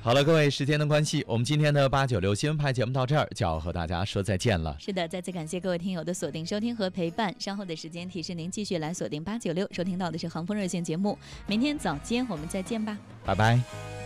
好了，各位，时间的关系，我们今天的896新闻派节目到这儿就要和大家说再见了。 是的，再次感谢各位听友的锁定收听和陪伴。稍后的时间提示您继续来锁定896，收听到的是航风热线节目。明天早间我们再见吧， 拜拜。